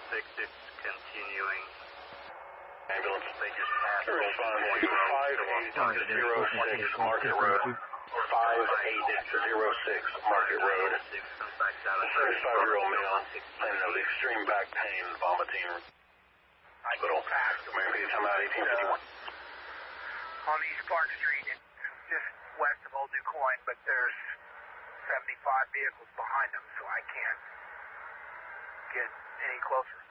6 is continuing. Ambulance. They just passed. Respond 5806 Market Road. 5806 Market Road. A 35-year-old male complaining of extreme back pain and vomiting. Hospital. American time out 1851. On East Park Street, just west of Old DuQuoin, but there's 75 vehicles behind them, so I can't get any closer.